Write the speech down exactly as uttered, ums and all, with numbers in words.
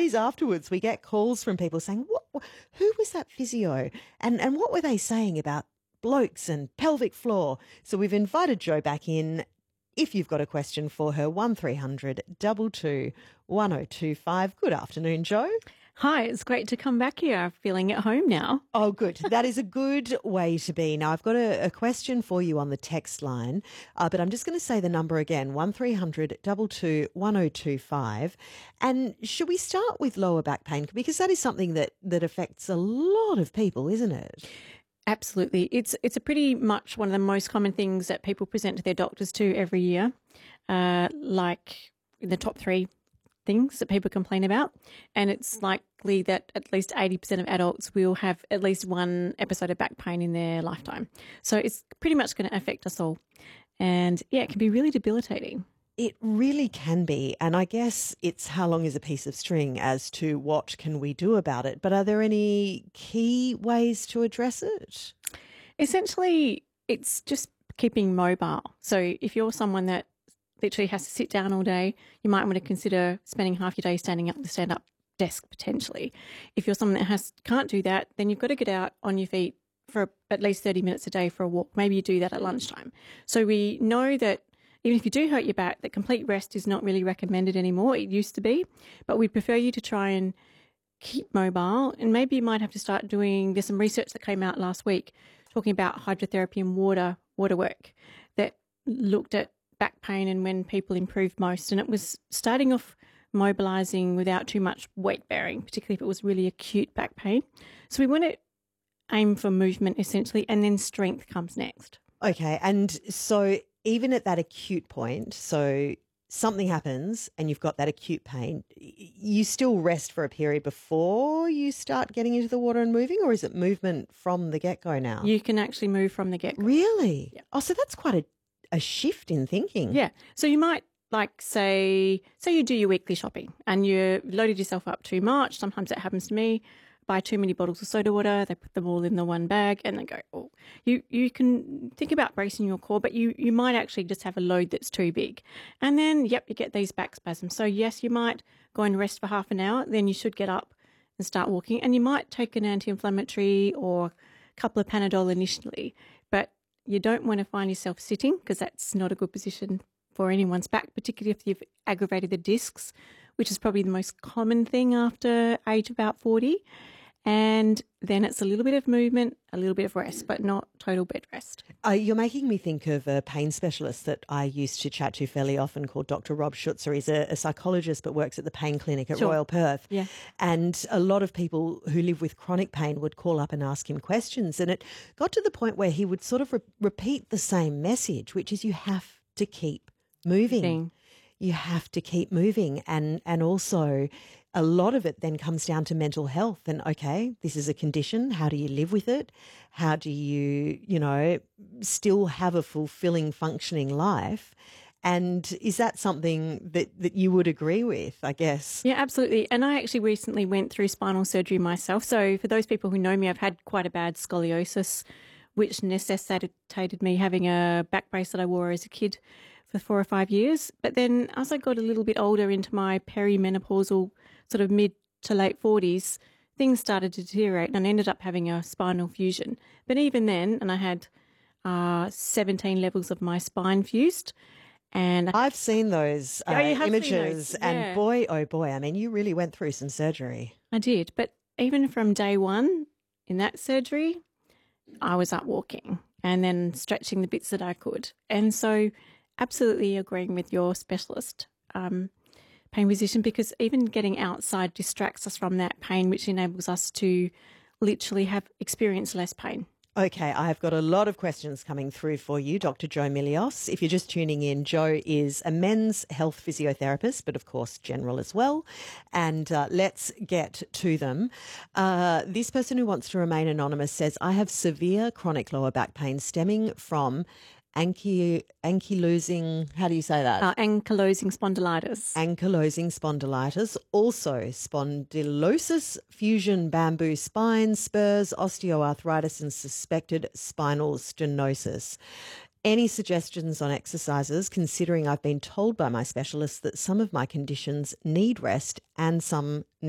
days afterwards, we get calls from people saying, "What? Who was that physio? And and what were they saying about blokes and pelvic floor?" So we've invited Jo back in. If you've got a question for her, one three hundred two two one oh two five. Good afternoon, Jo. Hi, it's great to come back here. I'm feeling at home now. Oh, good. That is a good way to be. Now, I've got a, a question for you on the text line, uh, but I'm just going to say the number again, one three hundred two two one oh two five. And should we start with lower back pain? Because that is something that, that affects a lot of people, isn't it? Absolutely. It's it's a pretty much one of the most common things that people present to their doctors to every year, uh, like in the top three things that people complain about. And it's likely that at least eighty percent of adults will have at least one episode of back pain in their lifetime. So it's pretty much going to affect us all. And yeah, it can be really debilitating. It really can be. And I guess it's how long is a piece of string as to what can we do about it. But are there any key ways to address it? Essentially, it's just keeping mobile. So if you're someone that literally has to sit down all day, you might want to consider spending half your day standing up at the stand-up desk potentially. If you're someone that has can't do that, then you've got to get out on your feet for at least thirty minutes a day for a walk. Maybe you do that at lunchtime. So we know that even if you do hurt your back, that complete rest is not really recommended anymore. It used to be, but we prefer you to try and keep mobile. And maybe you might have to start doing, there's some research that came out last week talking about hydrotherapy and water, water work that looked at back pain and when people improved most. And it was starting off mobilizing without too much weight bearing, particularly if it was really acute back pain. So we want to aim for movement essentially, and then strength comes next. Okay. And so even at that acute point, so something happens and you've got that acute pain, you still rest for a period before you start getting into the water and moving, or is it movement from the get-go now? You can actually move from the get-go. Really? Yeah. Oh, so that's quite a, a shift in thinking. Yeah. So you might like say, say you do your weekly shopping and you loaded yourself up too much. Sometimes that happens to me. Buy too many bottles of soda water, they put them all in the one bag and they go, oh, you, you can think about bracing your core, but you, you might actually just have a load that's too big. And then, yep, you get these back spasms. So yes, you might go and rest for half an hour, then you should get up and start walking, and you might take an anti-inflammatory or a couple of Panadol initially, but you don't want to find yourself sitting because that's not a good position for anyone's back, particularly if you've aggravated the discs, which is probably the most common thing after age about forty. And then it's a little bit of movement, a little bit of rest, but not total bed rest. Uh, you're making me think of a pain specialist that I used to chat to fairly often called Doctor Rob Schutzer. He's a, a psychologist but works at the pain clinic at Sure. Royal Perth. Yeah. And a lot of people who live with chronic pain would call up and ask him questions. And it got to the point where he would sort of re- repeat the same message, which is you have to keep moving. Thing. You have to keep moving. And, and also a lot of it then comes down to mental health and, okay, this is a condition. How do you live with it? How do you, you know, still have a fulfilling, functioning life? And is that something that, that you would agree with, I guess? Yeah, absolutely. And I actually recently went through spinal surgery myself. So for those people who know me, I've had quite a bad scoliosis, which necessitated me having a back brace that I wore as a kid for four or five years. But then as I got a little bit older into my perimenopausal sort of mid to late forties, things started to deteriorate and I ended up having a spinal fusion. But even then, and I had uh, seventeen levels of my spine fused. And I've seen those uh, Oh, you have seen images those, and yeah. boy, oh boy, I mean, you really went through some surgery. I did. But even from day one in that surgery, I was up walking and then stretching the bits that I could. And so absolutely agreeing with your specialist um, pain physician, because even getting outside distracts us from that pain, which enables us to literally have experience less pain. Okay, I've got a lot of questions coming through for you, Doctor Jo Milios. If you're just tuning in, Jo is a men's health physiotherapist, but of course general as well. And uh, let's get to them. Uh, this person who wants to remain anonymous says, I have severe chronic lower back pain stemming from anky- ankylosing, how do you say that? Uh, ankylosing spondylitis. Ankylosing spondylitis, also spondylosis, fusion bamboo spine, spurs, osteoarthritis and suspected spinal stenosis. Any suggestions on exercises, considering I've been told by my specialist that some of my conditions need rest and some need